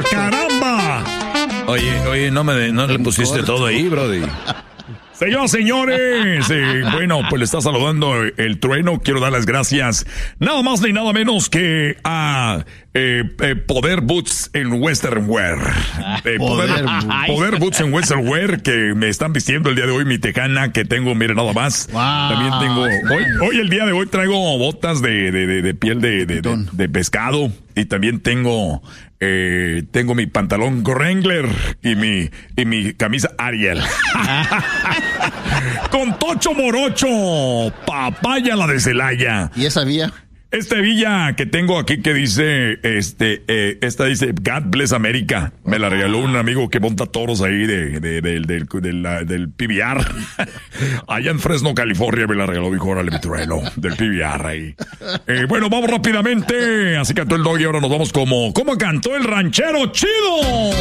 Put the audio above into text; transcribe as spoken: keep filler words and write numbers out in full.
caramba! Oye, oye, no me no le pusiste todo ahí, brody. Señoras, señores, eh, bueno, pues le está saludando el trueno. Quiero dar las gracias nada más ni nada menos que a eh, eh, Poder Boots en Western Wear. Eh, poder, poder Boots en Western Wear, que me están vistiendo el día de hoy mi tejana que tengo, mire nada más. Wow. También tengo, hoy, hoy el día de hoy traigo botas de, de, de, de piel de, de, de, de pescado y también tengo... Eh, tengo mi pantalón Wrangler y mi, y mi camisa Ariel. Con Tocho Morocho, papaya la de Celaya. ¿Y esa vía? Esta villa que tengo aquí que dice, este, eh, esta dice God Bless America. Me la regaló un amigo que monta toros ahí de, de, de, de, de, de la, del P B R. Allá en Fresno, California, me la regaló, dijo, órale, mi trueno, del P B R ahí. Eh, bueno, vamos rápidamente. Así cantó el doggy, ahora nos vamos como, ¿cómo cantó el ranchero chido?